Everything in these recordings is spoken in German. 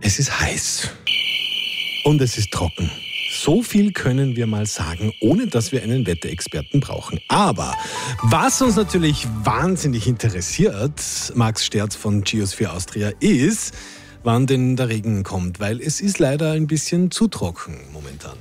Es ist heiß und es ist trocken. So viel können wir mal sagen, ohne dass wir einen Wetterexperten brauchen. Aber was uns natürlich wahnsinnig interessiert, Max Sterz von Geosphere Austria, ist, wann denn der Regen kommt. Weil es ist leider ein bisschen zu trocken momentan.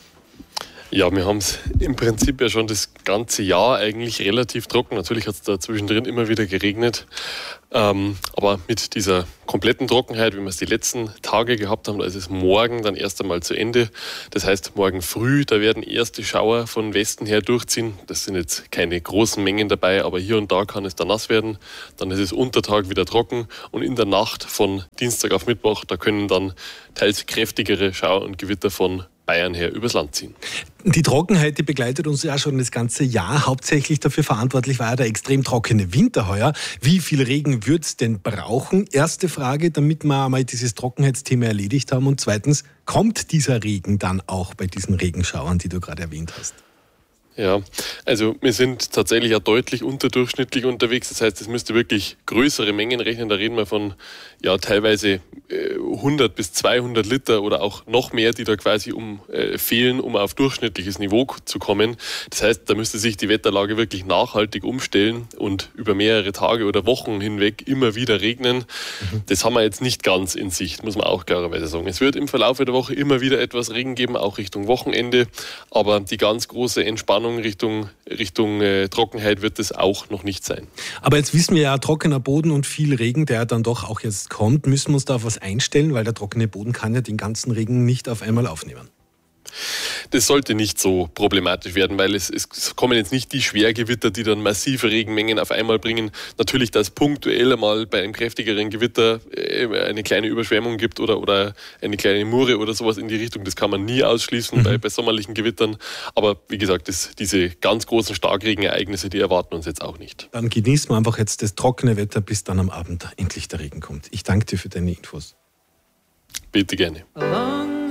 Ja, wir haben es im Prinzip ja schon das ganze Jahr eigentlich relativ trocken. Natürlich hat es da zwischendrin immer wieder geregnet. Aber mit dieser kompletten Trockenheit, wie wir es die letzten Tage gehabt haben, da ist es morgen dann erst einmal zu Ende. Das heißt, morgen früh, da werden erste Schauer von Westen her durchziehen. Das sind jetzt keine großen Mengen dabei, aber hier und da kann es dann nass werden. Dann ist es Untertag wieder trocken und in der Nacht von Dienstag auf Mittwoch, da können dann teils kräftigere Schauer und Gewitter von Bayern her übers Land ziehen. Die Trockenheit, die begleitet uns ja schon das ganze Jahr. Hauptsächlich dafür verantwortlich war ja der extrem trockene Winter heuer. Wie viel Regen wird es denn brauchen? Erste Frage, damit wir einmal dieses Trockenheitsthema erledigt haben. Und zweitens, kommt dieser Regen dann auch bei diesen Regenschauern, die du gerade erwähnt hast? Ja, also wir sind tatsächlich ja deutlich unterdurchschnittlich unterwegs. Das heißt, es müsste wirklich größere Mengen rechnen. Da reden wir von ja teilweise 100 bis 200 Liter oder auch noch mehr, die da quasi fehlen, um auf durchschnittliches Niveau zu kommen. Das heißt, da müsste sich die Wetterlage wirklich nachhaltig umstellen und über mehrere Tage oder Wochen hinweg immer wieder regnen. Das haben wir jetzt nicht ganz in Sicht, muss man auch klarerweise sagen. Es wird im Verlauf der Woche immer wieder etwas Regen geben, auch Richtung Wochenende. Aber die ganz große Entspannung Richtung Trockenheit wird es auch noch nicht sein. Aber jetzt wissen wir ja, trockener Boden und viel Regen, der dann doch auch jetzt kommt, müssen wir uns da auf was einstellen, weil der trockene Boden kann ja den ganzen Regen nicht auf einmal aufnehmen. Das sollte nicht so problematisch werden, weil es kommen jetzt nicht die Schwergewitter, die dann massive Regenmengen auf einmal bringen. Natürlich, dass punktuell einmal bei einem kräftigeren Gewitter eine kleine Überschwemmung gibt oder eine kleine Murre oder sowas in die Richtung, das kann man nie ausschließen bei sommerlichen Gewittern. Aber wie gesagt, diese ganz großen Starkregenereignisse, die erwarten uns jetzt auch nicht. Dann genießen wir einfach jetzt das trockene Wetter, bis dann am Abend endlich der Regen kommt. Ich danke dir für deine Infos. Bitte gerne.